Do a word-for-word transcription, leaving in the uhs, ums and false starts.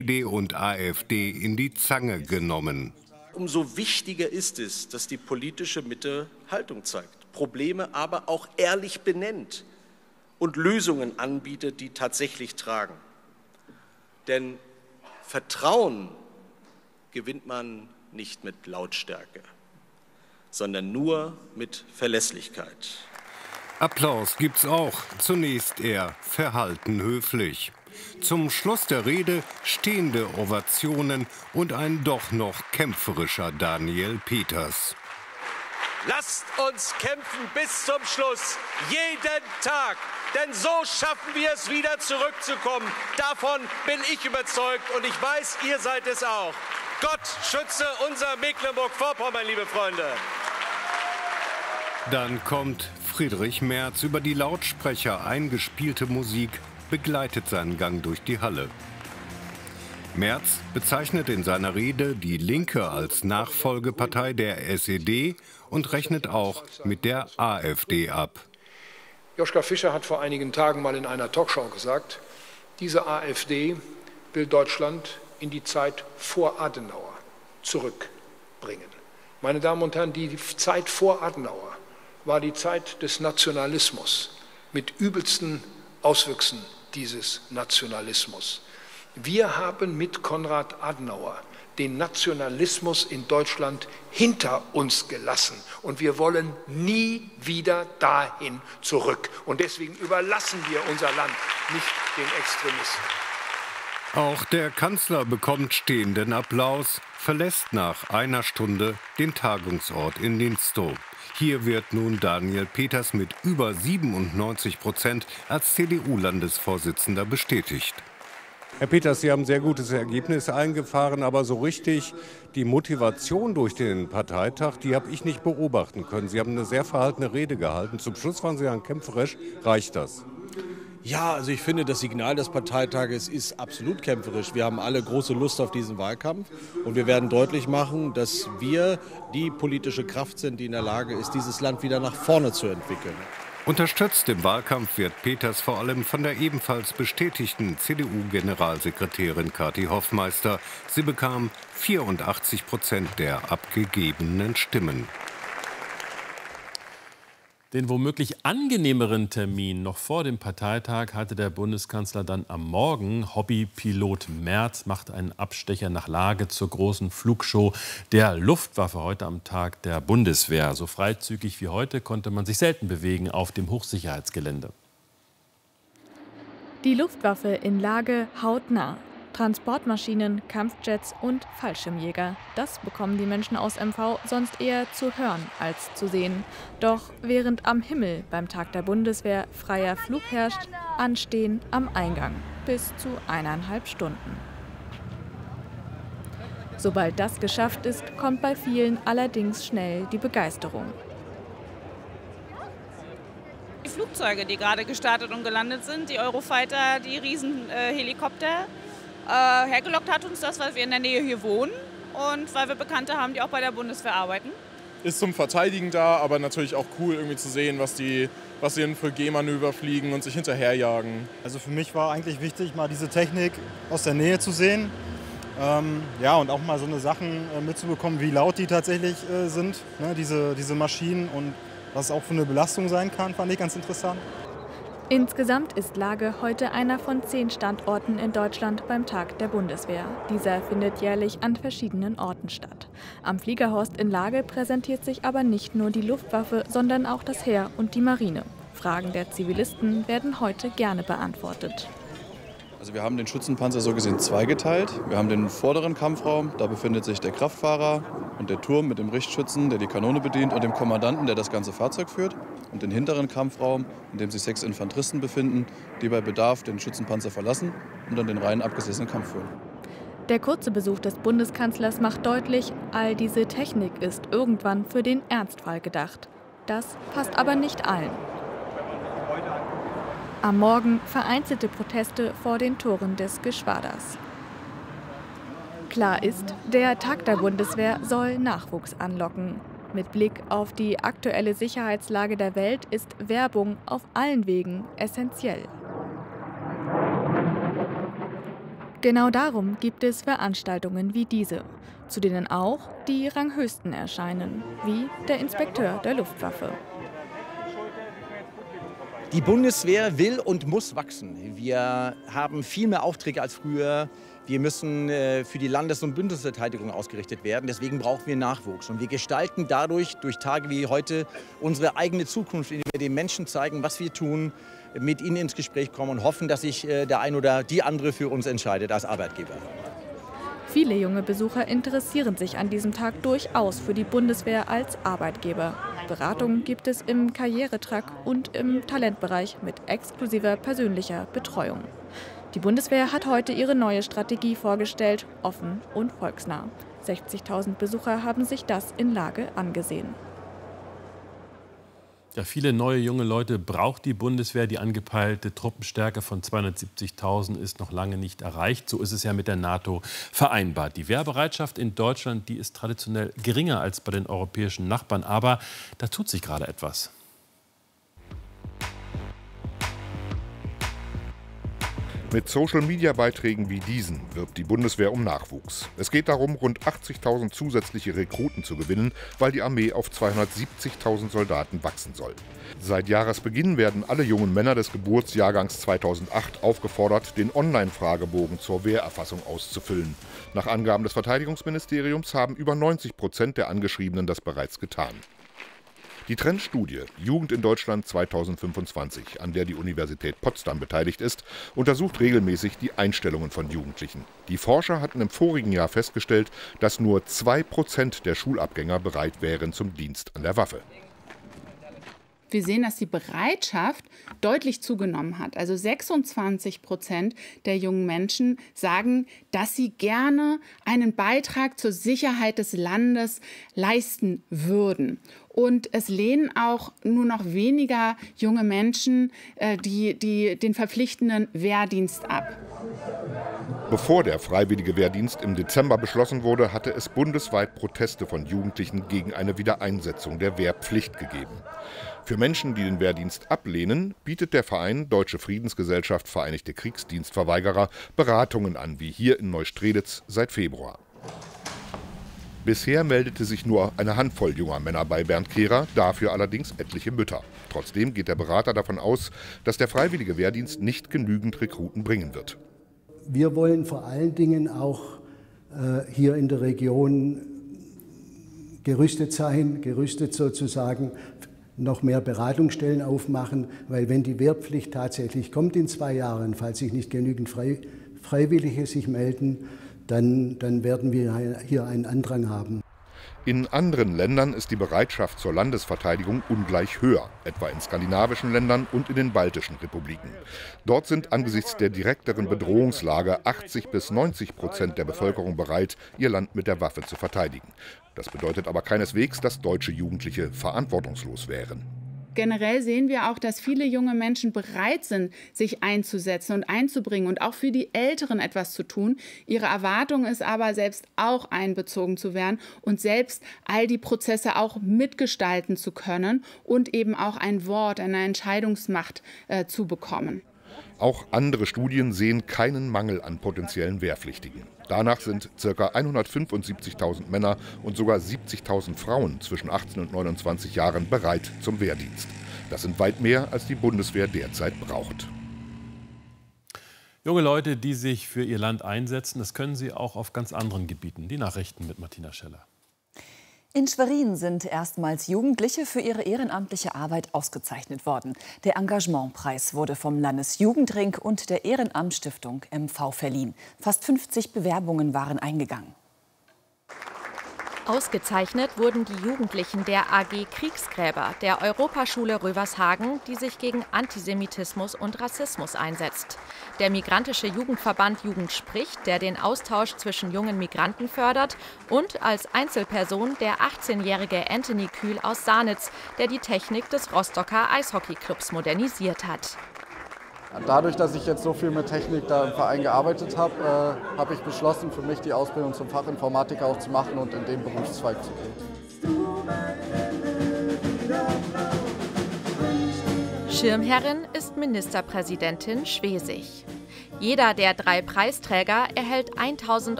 D und AfD in die Zange genommen. Umso wichtiger ist es, dass die politische Mitte Haltung zeigt, Probleme aber auch ehrlich benennt und Lösungen anbietet, die tatsächlich tragen. Denn Vertrauen gewinnt man nicht mit Lautstärke, sondern nur mit Verlässlichkeit. Applaus gibt's auch, zunächst eher verhalten höflich. Zum Schluss der Rede stehende Ovationen und ein doch noch kämpferischer Daniel Peters. Lasst uns kämpfen bis zum Schluss, jeden Tag, denn so schaffen wir es wieder zurückzukommen. Davon bin ich überzeugt und ich weiß, ihr seid es auch. Gott schütze unser Mecklenburg-Vorpommern, liebe Freunde. Dann kommt Friedrich Merz. Über die Lautsprecher eingespielte Musik begleitet seinen Gang durch die Halle. Merz bezeichnet in seiner Rede die Linke als Nachfolgepartei der S E D und rechnet auch mit der AfD ab. Joschka Fischer hat vor einigen Tagen mal in einer Talkshow gesagt, diese AfD will Deutschland in die Zeit vor Adenauer zurückbringen. Meine Damen und Herren, die Zeit vor Adenauer war die Zeit des Nationalismus mit übelsten Auswüchsen dieses Nationalismus. Wir haben mit Konrad Adenauer den Nationalismus in Deutschland hinter uns gelassen und wir wollen nie wieder dahin zurück. Und deswegen überlassen wir unser Land nicht den Extremisten. Auch der Kanzler bekommt stehenden Applaus, verlässt nach einer Stunde den Tagungsort in Linstow. Hier wird nun Daniel Peters mit über siebenundneunzig Prozent als C D U-Landesvorsitzender bestätigt. Herr Peters, Sie haben ein sehr gutes Ergebnis eingefahren, aber so richtig die Motivation durch den Parteitag, die habe ich nicht beobachten können. Sie haben eine sehr verhaltene Rede gehalten. Zum Schluss waren Sie dann kämpferisch. Reicht das? Ja, also ich finde, das Signal des Parteitages ist absolut kämpferisch. Wir haben alle große Lust auf diesen Wahlkampf und wir werden deutlich machen, dass wir die politische Kraft sind, die in der Lage ist, dieses Land wieder nach vorne zu entwickeln. Unterstützt im Wahlkampf wird Peters vor allem von der ebenfalls bestätigten C D U-Generalsekretärin Kathi Hoffmeister. Sie bekam vierundachtzig Prozent der abgegebenen Stimmen. Den womöglich angenehmeren Termin noch vor dem Parteitag hatte der Bundeskanzler dann am Morgen. Hobbypilot Merz macht einen Abstecher nach Lage zur großen Flugshow der Luftwaffe heute am Tag der Bundeswehr. So freizügig wie heute konnte man sich selten bewegen auf dem Hochsicherheitsgelände. Die Luftwaffe in Lage hautnah. Transportmaschinen, Kampfjets und Fallschirmjäger. Das bekommen die Menschen aus M V sonst eher zu hören als zu sehen. Doch während am Himmel beim Tag der Bundeswehr freier Flug herrscht, anstehen am Eingang bis zu eineinhalb Stunden. Sobald das geschafft ist, kommt bei vielen allerdings schnell die Begeisterung. Die Flugzeuge, die gerade gestartet und gelandet sind, die Eurofighter, die Riesenhelikopter. Äh, hergelockt hat uns das, weil wir in der Nähe hier wohnen und weil wir Bekannte haben, die auch bei der Bundeswehr arbeiten. Ist zum Verteidigen da, aber natürlich auch cool irgendwie zu sehen, was die, was die für G-Manöver fliegen und sich hinterherjagen. Also für mich war eigentlich wichtig, mal diese Technik aus der Nähe zu sehen. Ähm, ja, und auch mal so eine Sachen äh, mitzubekommen, wie laut die tatsächlich äh, sind, ne, diese, diese Maschinen und was es auch für eine Belastung sein kann, fand ich ganz interessant. Insgesamt ist Lage heute einer von zehn Standorten in Deutschland beim Tag der Bundeswehr. Dieser findet jährlich an verschiedenen Orten statt. Am Fliegerhorst in Lage präsentiert sich aber nicht nur die Luftwaffe, sondern auch das Heer und die Marine. Fragen der Zivilisten werden heute gerne beantwortet. Also wir haben den Schützenpanzer so gesehen zweigeteilt. Wir haben den vorderen Kampfraum, da befindet sich der Kraftfahrer und der Turm mit dem Richtschützen, der die Kanone bedient, und dem Kommandanten, der das ganze Fahrzeug führt. Und den hinteren Kampfraum, in dem sich sechs Infanteristen befinden, die bei Bedarf den Schützenpanzer verlassen und dann den rein abgesessenen Kampf führen. Der kurze Besuch des Bundeskanzlers macht deutlich, all diese Technik ist irgendwann für den Ernstfall gedacht. Das passt aber nicht allen. Am Morgen vereinzelte Proteste vor den Toren des Geschwaders. Klar ist, der Tag der Bundeswehr soll Nachwuchs anlocken. Mit Blick auf die aktuelle Sicherheitslage der Welt ist Werbung auf allen Wegen essentiell. Genau darum gibt es Veranstaltungen wie diese, zu denen auch die Ranghöchsten erscheinen, wie der Inspekteur der Luftwaffe. Die Bundeswehr will und muss wachsen. Wir haben viel mehr Aufträge als früher. Wir müssen äh, für die Landes- und Bündnisverteidigung ausgerichtet werden. Deswegen brauchen wir Nachwuchs. Und wir gestalten dadurch, durch Tage wie heute, unsere eigene Zukunft, indem wir den Menschen zeigen, was wir tun, mit ihnen ins Gespräch kommen und hoffen, dass sich äh, der ein oder die andere für uns entscheidet als Arbeitgeber. Viele junge Besucher interessieren sich an diesem Tag durchaus für die Bundeswehr als Arbeitgeber. Beratungen gibt es im Karrieretrack und im Talentbereich mit exklusiver persönlicher Betreuung. Die Bundeswehr hat heute ihre neue Strategie vorgestellt, offen und volksnah. sechzigtausend Besucher haben sich das in Lage angesehen. Ja, viele neue junge Leute braucht die Bundeswehr. Die angepeilte Truppenstärke von zweihundertsiebzigtausend ist noch lange nicht erreicht. So ist es ja mit der NATO vereinbart. Die Wehrbereitschaft in Deutschland, die ist traditionell geringer als bei den europäischen Nachbarn. Aber da tut sich gerade etwas. Mit Social-Media-Beiträgen wie diesen wirbt die Bundeswehr um Nachwuchs. Es geht darum, rund achtzigtausend zusätzliche Rekruten zu gewinnen, weil die Armee auf zweihundertsiebzigtausend Soldaten wachsen soll. Seit Jahresbeginn werden alle jungen Männer des Geburtsjahrgangs zweitausendacht aufgefordert, den Online-Fragebogen zur Wehrerfassung auszufüllen. Nach Angaben des Verteidigungsministeriums haben über neunzig Prozent der Angeschriebenen das bereits getan. Die Trendstudie Jugend in Deutschland zweitausendfünfundzwanzig, an der die Universität Potsdam beteiligt ist, untersucht regelmäßig die Einstellungen von Jugendlichen. Die Forscher hatten im vorigen Jahr festgestellt, dass nur zwei Prozent der Schulabgänger bereit wären zum Dienst an der Waffe. Wir sehen, dass die Bereitschaft deutlich zugenommen hat. Also sechsundzwanzig Prozent der jungen Menschen sagen, dass sie gerne einen Beitrag zur Sicherheit des Landes leisten würden. Und es lehnen auch nur noch weniger junge Menschen äh, die, die, den verpflichtenden Wehrdienst ab. Bevor der freiwillige Wehrdienst im Dezember beschlossen wurde, hatte es bundesweit Proteste von Jugendlichen gegen eine Wiedereinsetzung der Wehrpflicht gegeben. Für Menschen, die den Wehrdienst ablehnen, bietet der Verein Deutsche Friedensgesellschaft Vereinigte Kriegsdienstverweigerer Beratungen an, wie hier in Neustrelitz seit Februar. Bisher meldete sich nur eine Handvoll junger Männer bei Bernd Kehrer, dafür allerdings etliche Mütter. Trotzdem geht der Berater davon aus, dass der freiwillige Wehrdienst nicht genügend Rekruten bringen wird. Wir wollen vor allen Dingen auch äh, hier in der Region gerüstet sein, gerüstet sozusagen, noch mehr Beratungsstellen aufmachen, weil wenn die Wehrpflicht tatsächlich kommt in zwei Jahren, falls sich nicht genügend Frei, Freiwillige sich melden, dann, dann werden wir hier einen Andrang haben. In anderen Ländern ist die Bereitschaft zur Landesverteidigung ungleich höher, etwa in skandinavischen Ländern und in den baltischen Republiken. Dort sind angesichts der direkteren Bedrohungslage achtzig bis neunzig Prozent der Bevölkerung bereit, ihr Land mit der Waffe zu verteidigen. Das bedeutet aber keineswegs, dass deutsche Jugendliche verantwortungslos wären. Generell sehen wir auch, dass viele junge Menschen bereit sind, sich einzusetzen und einzubringen und auch für die Älteren etwas zu tun. Ihre Erwartung ist aber, selbst auch einbezogen zu werden und selbst all die Prozesse auch mitgestalten zu können und eben auch ein Wort, eine Entscheidungsmacht äh, zu bekommen. Auch andere Studien sehen keinen Mangel an potenziellen Wehrpflichtigen. Danach sind ca. hundertfünfundsiebzigtausend Männer und sogar siebzigtausend Frauen zwischen achtzehn und neunundzwanzig Jahren bereit zum Wehrdienst. Das sind weit mehr, als die Bundeswehr derzeit braucht. Junge Leute, die sich für ihr Land einsetzen, das können sie auch auf ganz anderen Gebieten. Die Nachrichten mit Martina Scheller. In Schwerin sind erstmals Jugendliche für ihre ehrenamtliche Arbeit ausgezeichnet worden. Der Engagementpreis wurde vom Landesjugendring und der Ehrenamtsstiftung M V verliehen. Fast fünfzig Bewerbungen waren eingegangen. Ausgezeichnet wurden die Jugendlichen der A G Kriegsgräber der Europaschule Rövershagen, die sich gegen Antisemitismus und Rassismus einsetzt. Der migrantische Jugendverband Jugend spricht, der den Austausch zwischen jungen Migranten fördert, und als Einzelperson der achtzehnjährige Anthony Kühl aus Sanitz, der die Technik des Rostocker Eishockeyclubs modernisiert hat. Dadurch, dass ich jetzt so viel mit Technik da im Verein gearbeitet habe, äh, habe ich beschlossen, für mich die Ausbildung zum Fachinformatiker auch zu machen und in den Berufszweig zu gehen. Schirmherrin ist Ministerpräsidentin Schwesig. Jeder der drei Preisträger erhält tausend